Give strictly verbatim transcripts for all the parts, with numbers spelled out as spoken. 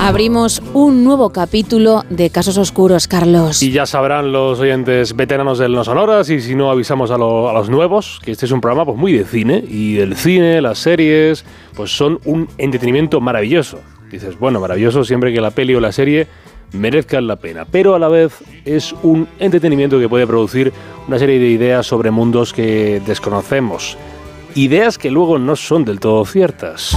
Abrimos un nuevo capítulo de Casos Oscuros, Carlos. Y ya sabrán los oyentes veteranos del No Sonoras, y si no avisamos a, lo, a los nuevos, que este es un programa pues muy de cine, y el cine, las series, pues son un entretenimiento maravilloso. Dices, bueno, maravilloso siempre que la peli o la serie merezcan la pena, pero a la vez es un entretenimiento que puede producir una serie de ideas sobre mundos que desconocemos. Ideas que luego no son del todo ciertas.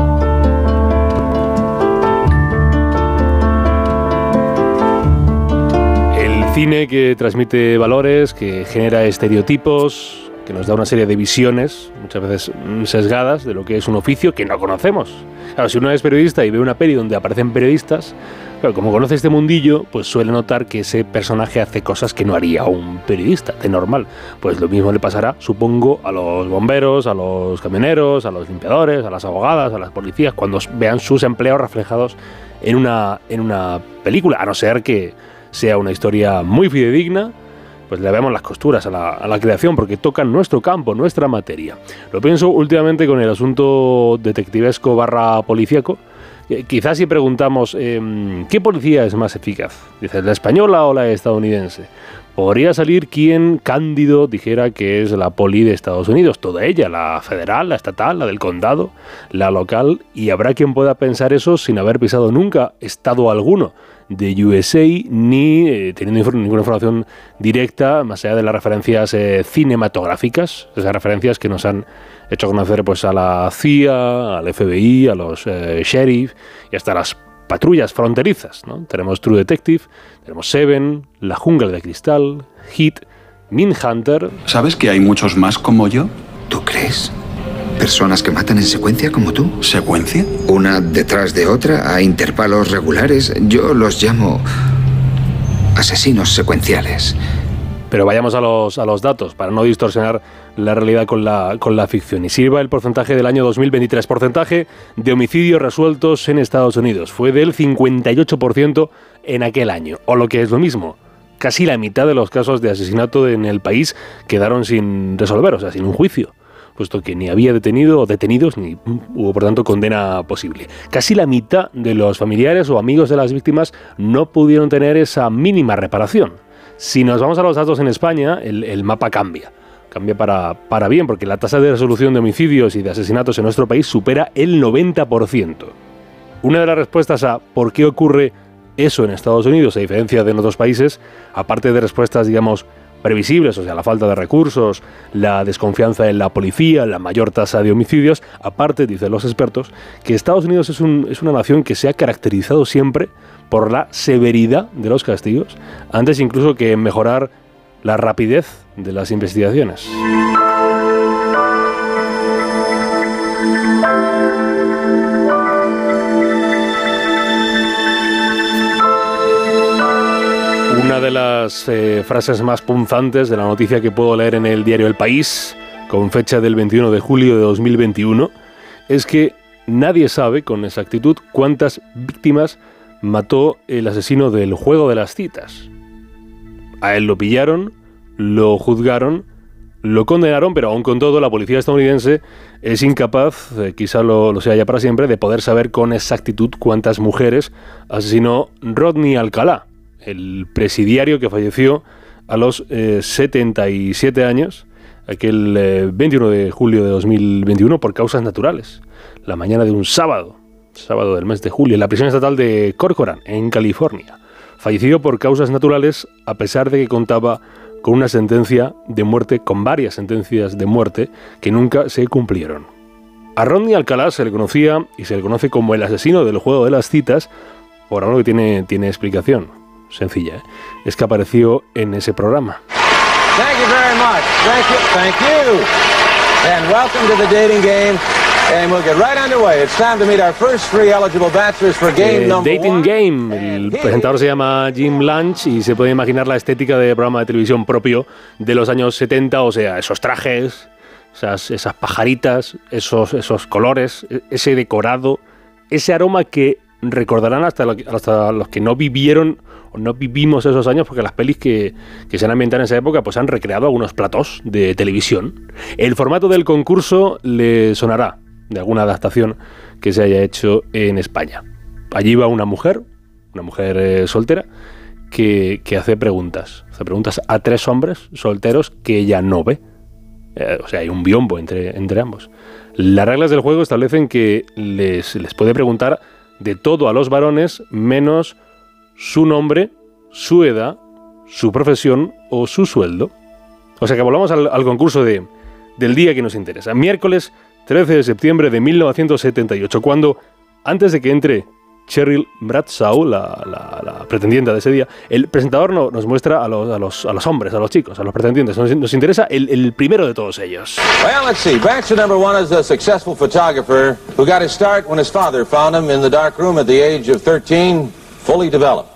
Cine que transmite valores, que genera estereotipos, que nos da una serie de visiones, muchas veces sesgadas, de lo que es un oficio que no conocemos. Claro, si uno es periodista y ve una peli donde aparecen periodistas, claro, como conoce este mundillo, pues suele notar que ese personaje hace cosas que no haría un periodista de normal. Pues lo mismo le pasará, supongo, a los bomberos, a los camioneros, a los limpiadores, a las abogadas, a las policías, cuando vean sus empleos reflejados en una, en una película, a no ser que sea una historia muy fidedigna, pues le vemos las costuras a la, a la creación, porque tocan nuestro campo, nuestra materia. Lo pienso últimamente con el asunto detectivesco barra policíaco. Eh, quizás si preguntamos, eh, ¿qué policía es más eficaz? Dices, ¿la española o la estadounidense? Podría salir quien cándido dijera que es la poli de Estados Unidos, toda ella, la federal, la estatal, la del condado, la local, y habrá quien pueda pensar eso sin haber pisado nunca estado alguno de U S A, ni eh, teniendo ninguna información directa, más allá de las referencias eh, cinematográficas, esas referencias que nos han hecho conocer pues a la C I A, al F B I, a los eh, sheriff y hasta las patrullas fronterizas, ¿no? Tenemos True Detective, tenemos Seven, La Jungla de Cristal, Hit, Mindhunter. ¿Sabes que hay muchos más como yo? ¿Tú crees? ¿Personas que matan en secuencia como tú? ¿Secuencia? Una detrás de otra, a intervalos regulares. Yo los llamo asesinos secuenciales. Pero vayamos a los, a los datos, para no distorsionar la realidad con la, con la ficción. Y sirva el porcentaje del año dos mil veintitrés. Porcentaje de homicidios resueltos en Estados Unidos. Fue del cincuenta y ocho por ciento en aquel año. O lo que es lo mismo, casi la mitad de los casos de asesinato en el país quedaron sin resolver, o sea, sin un juicio, puesto que ni había detenido o detenidos, ni hubo, por tanto, condena posible. Casi la mitad de los familiares o amigos de las víctimas no pudieron tener esa mínima reparación. Si nos vamos a los datos en España, el, el mapa cambia. Cambia para, para bien, porque la tasa de resolución de homicidios y de asesinatos en nuestro país supera el noventa por ciento. Una de las respuestas a por qué ocurre eso en Estados Unidos, a diferencia de en otros países, aparte de respuestas, digamos, previsibles, o sea, la falta de recursos, la desconfianza en la policía, la mayor tasa de homicidios, aparte, dicen los expertos, que Estados Unidos es, un, es una nación que se ha caracterizado siempre por la severidad de los castigos, antes incluso que mejorar la rapidez de las investigaciones. Una de las eh, frases más punzantes de la noticia que puedo leer en el diario El País, con fecha del veintiuno de julio de dos mil veintiuno, es que nadie sabe con exactitud cuántas víctimas mató el asesino del juego de las citas. A él lo pillaron, lo juzgaron, lo condenaron, pero aún con todo la policía estadounidense es incapaz, eh, quizá lo, lo sea ya para siempre, de poder saber con exactitud cuántas mujeres asesinó Rodney Alcalá, el presidiario que falleció a los eh, setenta y siete años, aquel eh, veintiuno de julio de dos mil veintiuno, por causas naturales, la mañana de un sábado, sábado del mes de julio, en la prisión estatal de Corcoran, en California. Fallecido por causas naturales, a pesar de que contaba con una sentencia de muerte, con varias sentencias de muerte, que nunca se cumplieron. A Rodney Alcalá se le conocía y se le conoce como el asesino del juego de las citas, por algo que tiene, tiene explicación. Sencilla, ¿eh? Es que apareció en ese programa. Thank you very much. Thank you. Thank you. And welcome to the dating game. And we'll get right underway. It's time to meet our first three eligible bachelors for game eh, number Dating one. Game. El presentador se llama Jim Lange y se puede imaginar la estética de programa de televisión propio de los años setenta, o sea, esos trajes, esas, esas pajaritas, esos, esos colores, ese decorado, ese aroma que recordarán hasta, lo, hasta los que no vivieron o no vivimos esos años, porque las pelis que, que se han ambientado en esa época pues han recreado algunos platós de televisión. El formato del concurso le sonará de alguna adaptación que se haya hecho en España. allí va una mujer, una mujer eh, soltera, que, que hace preguntas. Hace preguntas a tres hombres solteros que ella no ve. Eh, o sea, hay un biombo entre, entre ambos. Las reglas del juego establecen que les, les puede preguntar de todo a los varones, menos su nombre, su edad, su profesión o su sueldo. O sea que volvamos al, al concurso de, del día que nos interesa. Miércoles trece de septiembre de mil novecientos setenta y ocho, cuando, antes de que entre Cheryl Bradshaw, la, la, la pretendiente de ese día, el presentador no, nos muestra a los, a, los, a los hombres, a los chicos, a los pretendientes. Nos, nos interesa el, el primero de todos ellos. Well, let's see. Bachelor number one is a successful photographer who got his start when his father found him in the dark room at the age of thirteen, fully developed.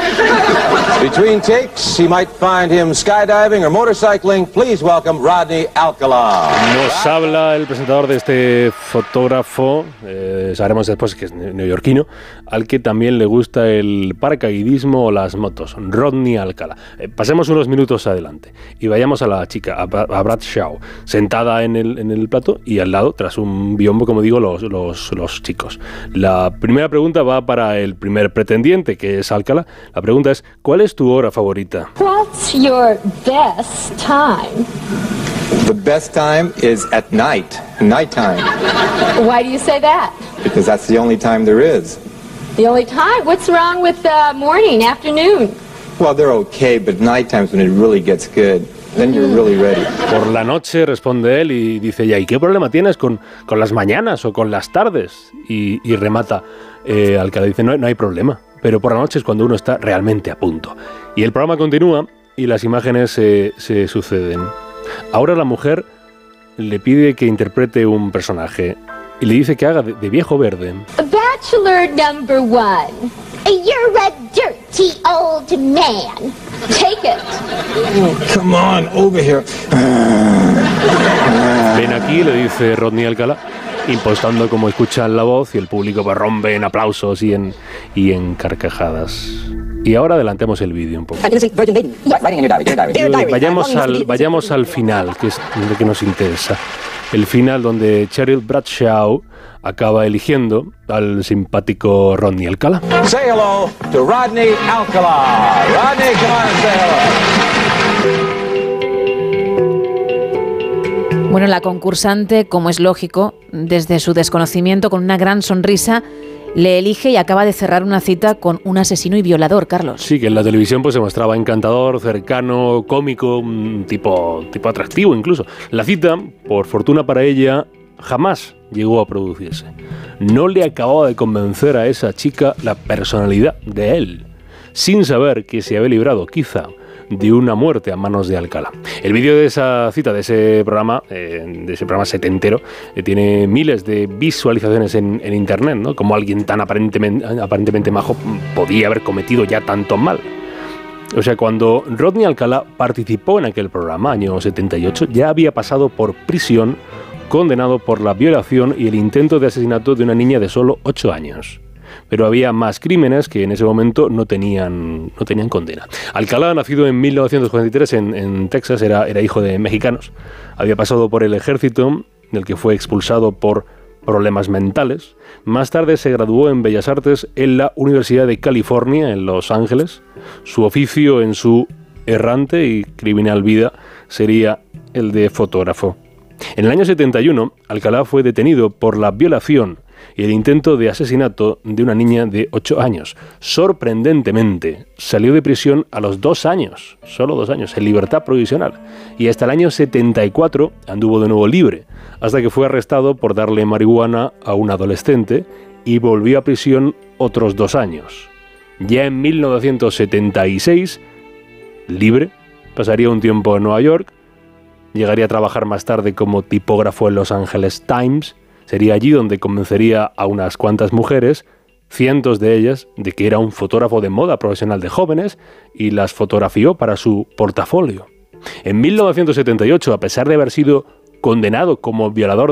Between takes, he might find him skydiving or motorcycling. Please welcome Rodney Alcala. Nos habla el presentador de este fotógrafo, eh, sabremos después que es neoyorquino, al que también le gusta el paracaidismo o las motos, Rodney Alcala. Eh, pasemos unos minutos adelante y vayamos a la chica, a, a Bradshaw, sentada en el, en el plato y al lado, tras un biombo, como digo, los, los, los chicos. La primera pregunta va para el primer pretendiente, que es Alcala. La pregunta es, ¿cuál es tu hora favorita? What's your best time? The best time is at night, nighttime, Why do you say that? because that's the only time there is. The only time? What's wrong with uh, morning, afternoon? Well, they're okay, but nighttime's when it really gets good. Then you're really ready. Por la noche, responde él y dice ya, ¿y qué problema tienes con, con las mañanas o con las tardes? Y, y remata, eh, Alcala dice, no, no hay problema, pero por la noche es cuando uno está realmente a punto. Y el programa continúa y las imágenes eh, se suceden. Ahora la mujer le pide que interprete un personaje y le dice que haga de, de viejo verde. Bachelor number one. You're a dirty old man. Take it. Come on, over here. Ven aquí, le dice Rodney Alcala, impostando como escuchan la voz y el público pues rompe en aplausos y en, y en carcajadas. Y ahora adelantemos el vídeo un poco. Vayamos al, vayamos al final, que es lo que nos interesa. El final donde Cheryl Bradshaw acaba eligiendo al simpático Rodney Alcala. Say hello to Rodney Alcala. Rodney, come on and say hello. Bueno, la concursante, como es lógico, desde su desconocimiento, con una gran sonrisa, le elige y acaba de cerrar una cita con un asesino y violador, Carlos. Sí, que en la televisión pues se mostraba encantador, cercano, cómico, un tipo, tipo atractivo incluso. La cita, por fortuna para ella, jamás llegó a producirse. No le acababa de convencer a esa chica la personalidad de él, sin saber que se había librado, quizá, de una muerte a manos de Alcala. El vídeo de esa cita, de ese programa, eh, de ese programa setentero, eh, tiene miles de visualizaciones en, en internet, ¿no? Como alguien tan aparentemente, aparentemente majo podía haber cometido ya tanto mal. O sea, cuando Rodney Alcala participó en aquel programa, año setenta y ocho, ya había pasado por prisión, condenado por la violación y el intento de asesinato de una niña de solo ocho años. Pero había más crímenes que en ese momento no tenían, no tenían condena. Alcala, nacido en mil novecientos cuarenta y tres en, en Texas, era, era hijo de mexicanos. Había pasado por el ejército, del que fue expulsado por problemas mentales. Más tarde se graduó en Bellas Artes en la Universidad de California, en Los Ángeles. Su oficio en su errante y criminal vida sería el de fotógrafo. En el año setenta y uno, Alcala fue detenido por la violación y el intento de asesinato de una niña de ocho años. Sorprendentemente, salió de prisión a los dos años, solo dos años, en libertad provisional. Y hasta el año setenta y cuatro anduvo de nuevo libre, hasta que fue arrestado por darle marihuana a un adolescente y volvió a prisión otros dos años. Ya en mil novecientos setenta y seis, libre, pasaría un tiempo en Nueva York, llegaría a trabajar más tarde como tipógrafo en Los Angeles Times. Sería allí donde convencería a unas cuantas mujeres, cientos de ellas, de que era un fotógrafo de moda profesional de jóvenes y las fotografió para su portafolio. En mil novecientos setenta y ocho, a pesar de haber sido condenado como violador